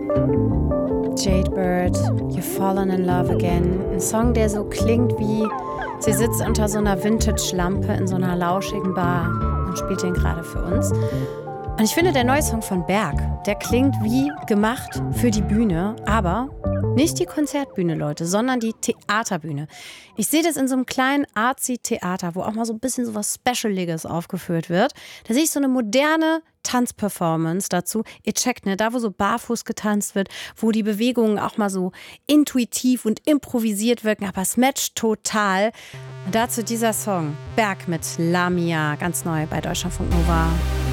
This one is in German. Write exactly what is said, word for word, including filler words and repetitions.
Jade Bird, You've Fallen in Love Again. Ein Song, der so klingt wie, sie sitzt unter so einer Vintage-Lampe in so einer lauschigen Bar und spielt den gerade für uns. Und ich finde, der neue Song von Berg, der klingt wie gemacht für die Bühne, aber nicht die Konzertbühne, Leute, sondern die Theaterbühne. Ich sehe das in so einem kleinen Artsy-Theater, wo auch mal so ein bisschen so was Specialiges aufgeführt wird. Da sehe ich so eine moderne Tanzperformance dazu. Ihr checkt, ne, da wo so barfuß getanzt wird, wo die Bewegungen auch mal so intuitiv und improvisiert wirken, aber es matcht total. Und dazu dieser Song, Berg mit Lamia, ganz neu bei Deutschlandfunk Nova.